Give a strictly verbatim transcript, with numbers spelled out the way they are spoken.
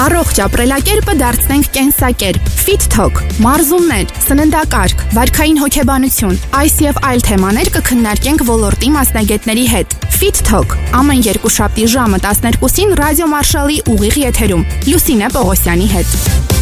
Առողջ ապրելակերպը դարձնենք կենսակերպ, Fit Talk, մարզումներ, սննդակարգ, վարքային հոգեբանություն, այս եւ այլ թեմաներ կքննարկենք ոլորտի մասնագետների հետ։ Fit Talk ամեն երկուշաբթի ժամը տասներկուսին ռադիո Մարշալի ուղիղ եթերում Լուսինե Պողոսյանի հետ։